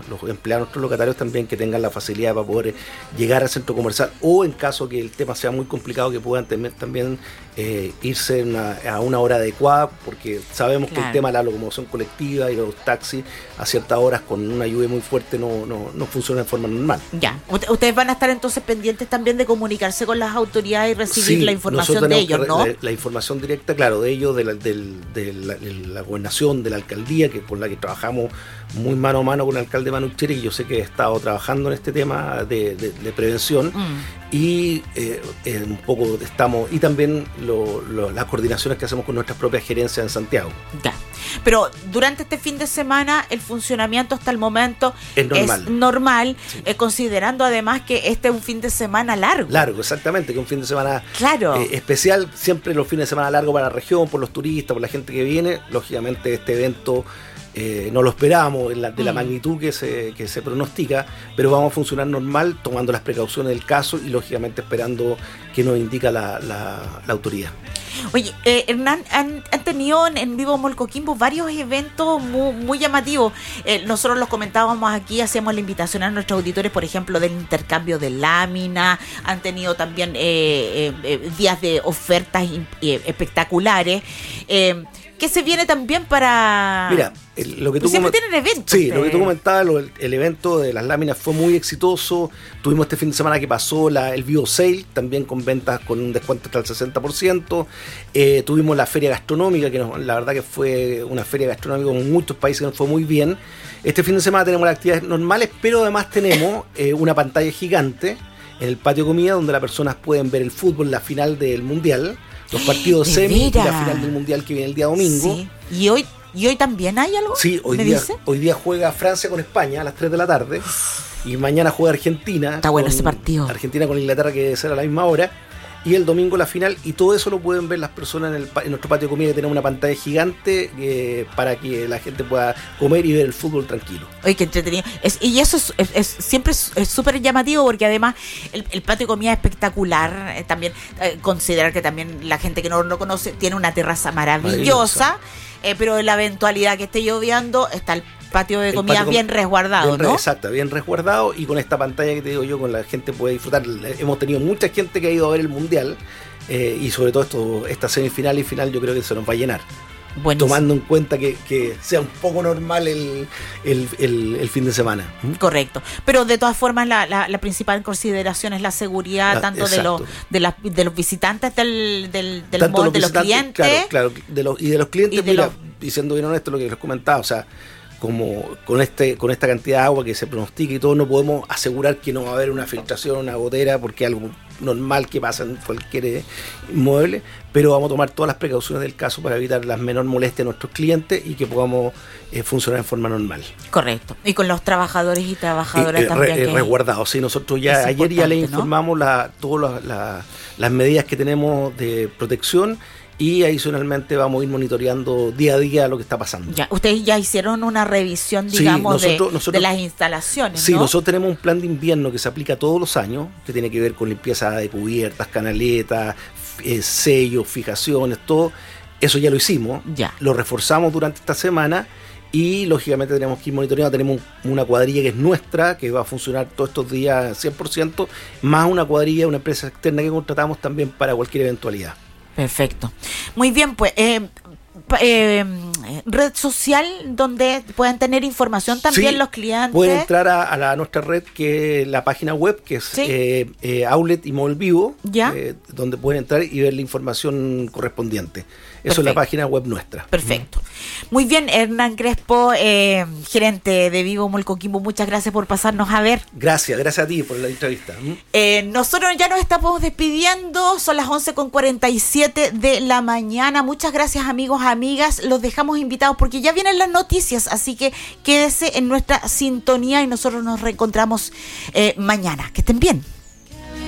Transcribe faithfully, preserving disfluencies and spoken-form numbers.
los empleados, nuestros locatarios también, que tengan la facilidad para poder llegar al centro comercial, o en caso que el tema sea muy complicado, que puedan tener, también eh, irse una, a una hora adecuada, porque sabemos claro. que el tema de la locomoción colectiva y los taxis a ciertas horas con una lluvia muy fuerte no, no, no funciona de forma normal. Ya, ustedes van a estar entonces pendientes también de comunicarse con las autoridades y recibir sí, la información de ellos, ¿no? La, la información directa, claro, de ellos, de la, del, de, la, de la gobernación, de la alcaldía, que por la que trabajamos muy mano a mano con el alcalde Manu Chile, que yo sé que he estado trabajando en este tema de, de, de prevención mm. y eh, eh, un poco estamos, y también lo, lo, las coordinaciones que hacemos con nuestras propias gerencias en Santiago. Ya. Pero durante este fin de semana el funcionamiento hasta el momento es normal, es normal sí. eh, considerando además que este es un fin de semana largo. Largo, exactamente, que un fin de semana claro. eh, especial, siempre los fines de semana largos para la región, por los turistas, por la gente que viene. Lógicamente este evento eh, no lo esperábamos en la, de la mm. magnitud que se, que se pronostica, pero vamos a funcionar normal, tomando las precauciones del caso y lógicamente esperando que nos indica la, la, la autoridad. Oye, eh, Hernán, han, han tenido en, en Vivo Mall Coquimbo varios eventos muy, muy llamativos. Eh, nosotros los comentábamos aquí, hacíamos la invitación a nuestros auditores, por ejemplo, del intercambio de láminas. Han tenido también eh, eh, días de ofertas eh, espectaculares. Eh, ¿Qué se viene también para...? Mira, el, lo que tú siempre com- tienen eventos. Sí, ustedes. Lo que tú comentabas, lo, el, el evento de las láminas fue muy exitoso. Tuvimos este fin de semana que pasó la, el Vivo Sale, también con ventas con un descuento hasta el sesenta por ciento. Eh, tuvimos la feria gastronómica, que nos, la verdad que fue una feria gastronómica con muchos países que nos fue muy bien. Este fin de semana tenemos las actividades normales, pero además tenemos eh, una pantalla gigante en el patio de comida donde las personas pueden ver el fútbol, la final del Mundial, los partidos semi y la final del Mundial que viene el día domingo. Sí. ¿Y hoy y hoy también hay algo? Sí, hoy día, hoy día juega Francia con España a las tres de la tarde y mañana juega Argentina. Está bueno ese partido. Argentina con Inglaterra, que debe ser a la misma hora. Y el domingo la final, y todo eso lo pueden ver las personas en, el, en nuestro patio de comida, que tenemos una pantalla gigante eh, para que la gente pueda comer y ver el fútbol tranquilo. Oye, qué entretenido. Es, y eso es, es, es siempre es súper llamativo, porque además el, el patio de comida es espectacular. Eh, también eh, considerar que también la gente que no lo conoce tiene una terraza maravillosa, eh, pero en la eventualidad que esté lloviendo está el patio de comida bien com- resguardado, bien, ¿no? Exacto, bien resguardado, y con esta pantalla que te digo yo, con la gente puede disfrutar. Hemos tenido mucha gente que ha ido a ver el Mundial eh, y sobre todo esto, esta semifinal y final yo creo que se nos va a llenar. Buenísimo. Tomando en cuenta que, que sea un poco normal el, el, el, el fin de semana. ¿Mm? Correcto. Pero de todas formas la, la, la principal consideración es la seguridad, la, tanto de los, de, la, de los visitantes del, del, del mall, de los clientes. Claro, claro, de los, y de los clientes, y de mira, los... y siendo bien honesto lo que les comentaba, o sea, como con este con esta cantidad de agua que se pronostica y todo, no podemos asegurar que no va a haber una filtración, una gotera, porque es algo normal que pasa en cualquier inmueble, pero vamos a tomar todas las precauciones del caso para evitar las menor molestias a nuestros clientes y que podamos eh, funcionar en forma normal. Correcto. Y con los trabajadores y trabajadoras eh, eh, también. Re, eh, resguardados, sí, nosotros ya ayer ya le informamos, ¿no?, la, todas la, la, las medidas que tenemos de protección. Y adicionalmente vamos a ir monitoreando día a día lo que está pasando. Ya, ustedes ya hicieron una revisión, digamos, sí, nosotros, de, nosotros, de las instalaciones, sí, ¿no? Nosotros tenemos un plan de invierno que se aplica todos los años, que tiene que ver con limpieza de cubiertas, canaletas, eh, sellos, fijaciones, todo. Eso ya lo hicimos, ya. Lo reforzamos durante esta semana y lógicamente tenemos que ir monitoreando. Tenemos una cuadrilla que es nuestra, que va a funcionar todos estos días cien por ciento, más una cuadrilla, una empresa externa que contratamos también para cualquier eventualidad. Perfecto. Muy bien, pues, eh, eh, red social donde puedan tener información también, sí, los clientes. Pueden entrar a, a, la, a nuestra red, que es la página web, que es ¿sí? eh, eh, Outlet y Mall Vivo, eh, donde pueden entrar y ver la información correspondiente. Eso. Perfecto. Es la página web nuestra. Perfecto. Muy bien, Hernán Crespo, eh, gerente de Vivo Mall Coquimbo, muchas gracias por pasarnos a ver. Gracias, gracias a ti por la entrevista. Eh, nosotros ya nos estamos despidiendo, son las once con cuarenta y siete de la mañana. Muchas gracias, amigos, amigas. Los dejamos invitados porque ya vienen las noticias, así que quédese en nuestra sintonía y nosotros nos reencontramos eh, mañana. Que estén bien.